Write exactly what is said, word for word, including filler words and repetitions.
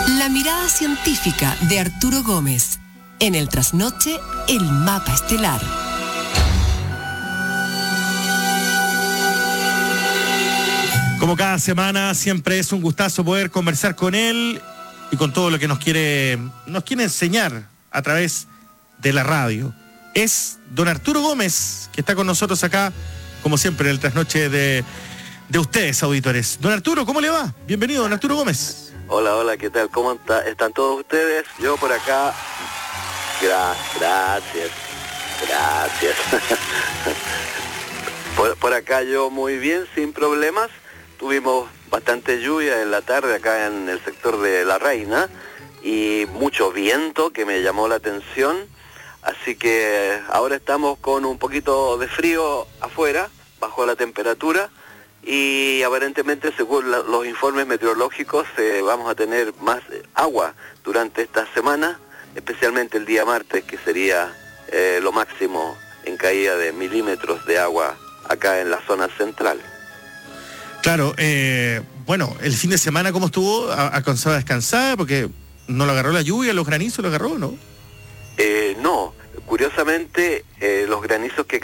La mirada científica de Arturo Gómez. En el trasnoche, el mapa estelar. Como cada semana, siempre es un gustazo poder conversar con él y con todo lo que nos quiere, nos quiere enseñar a través de la radio. Es don Arturo Gómez, que está con nosotros acá, como siempre, en el trasnoche de, de ustedes, auditores. Don Arturo, ¿cómo le va? Bienvenido, don Arturo Gómez. Hola, hola, ¿qué tal? ¿Cómo está? ¿Están todos ustedes? Yo por acá... Gra- gracias, gracias. por, por acá yo muy bien, sin problemas. Tuvimos bastante lluvia en la tarde acá en el sector de La Reina y mucho viento que me llamó la atención. Así que ahora estamos con un poquito de frío afuera, bajo la temperatura. Y aparentemente, según la, los informes meteorológicos, eh, vamos a tener más eh, agua durante esta semana, especialmente el día martes, que sería eh, lo máximo en caída de milímetros de agua acá en la zona central. Claro, eh, bueno, el fin de semana, ¿cómo estuvo? ¿Alcanzaba a descansar? Porque no lo agarró la lluvia, los granizos lo agarró, ¿no? Eh, no, curiosamente, eh, los granizos que